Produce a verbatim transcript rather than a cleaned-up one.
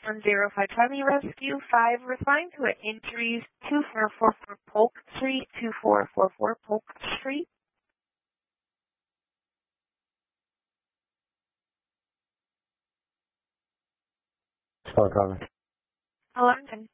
one zero five Charlie Rescue five, responding to an injuries two four four four Polk Street, two four four four Polk Street. Spell comment. Alarm ten.